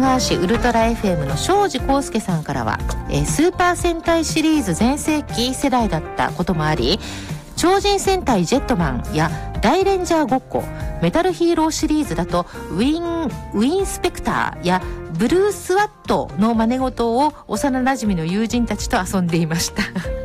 川市ウルトラ FM の庄司康介さんからは、スーパー戦隊シリーズ全盛期世代だったこともあり、超人戦隊ジェットマンや大レンジャーごっこ、メタルヒーローシリーズだとウィンスペクターやブルースワットの真似事を幼なじみの友人たちと遊んでいました